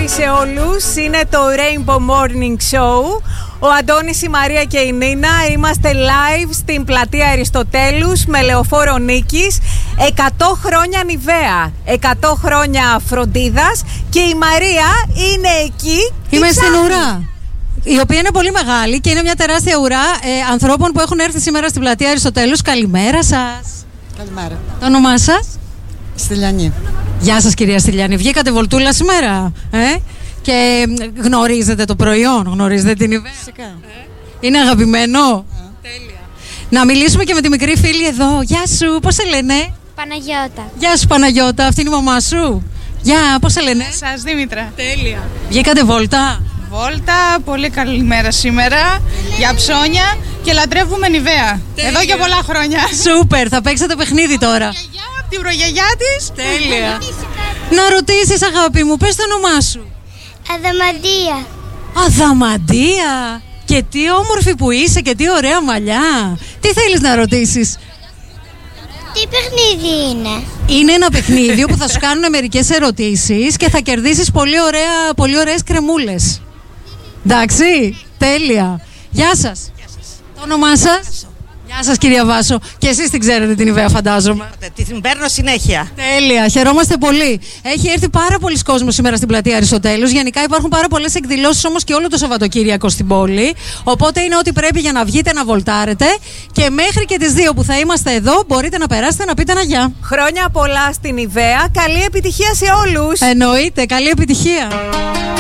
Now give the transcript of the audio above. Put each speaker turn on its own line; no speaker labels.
βράδυ σε όλους. Είναι το Rainbow Morning Show. Ο Αντώνης, η Μαρία και η Νίνα. Είμαστε live στην πλατεία Αριστοτέλους με λεωφόρο Νίκης. 100 χρόνια Νιβαία, 100 χρόνια φροντίδας. Και η Μαρία είναι εκεί.
Είμαι στην ουρά, η οποία είναι πολύ μεγάλη και είναι μια τεράστια ουρά ανθρώπων που έχουν έρθει σήμερα στην πλατεία Αριστοτέλους. Καλημέρα σας.
Καλημέρα.
Το όνομά σας?
Στυλιανή.
Γεια σας, κυρία Στυλιανή. Βγήκατε βολτούλα σήμερα, και γνωρίζετε το προϊόν, γνωρίζετε την Νιβαία?
Φυσικά.
Είναι αγαπημένο? Τέλεια. Να μιλήσουμε και με τη μικρή φίλη εδώ. Γεια σου, πώς σε λένε?
Παναγιώτα.
Γεια σου, Παναγιώτα. Αυτή είναι η μαμά σου? Γεια, πώς σε λένε?
Σας, Δήμητρα.
Τέλεια. Βγήκατε βόλτα?
Βόλτα, πολύ καλή μέρα σήμερα για ψώνια και λατρεύουμε Νιβαία.
Τέλεια.
Εδώ και πολλά χρόνια.
Σούπερ, θα παίξετε παιχνίδι τώρα.
Από την προγιαγιά της.
Τέλεια. Να ρωτήσεις, αγάπη μου, πες το όνομά σου.
Αδαμαντία.
Αδαμαντία. Και τι όμορφη που είσαι και τι ωραία μαλλιά. Τι θέλεις να ρωτήσεις?
Τι παιχνίδι είναι?
Είναι ένα παιχνίδι όπου θα σου κάνουν μερικές ερωτήσεις και θα κερδίσεις πολύ ωραίες κρεμούλες. Εντάξει, τέλεια. Γεια σας. Το όνομά σας? Γεια σας, κυρία Βάσο. Και εσείς την ξέρετε την Νιβαία, φαντάζομαι.
Την παίρνω συνέχεια.
Τέλεια, χαιρόμαστε πολύ. Έχει έρθει πάρα πολλοί κόσμος σήμερα στην πλατεία Αριστοτέλους. Γενικά υπάρχουν πάρα πολλές εκδηλώσεις όμως και όλο το Σαββατοκύριακο στην πόλη. Οπότε είναι ό,τι πρέπει για να βγείτε να βολτάρετε. Και μέχρι και τις 2 που θα είμαστε εδώ, μπορείτε να περάσετε να πείτε ένα γεια.
Χρόνια πολλά στην Νιβαία. Καλή επιτυχία σε όλους.
Εννοείται, καλή επιτυχία.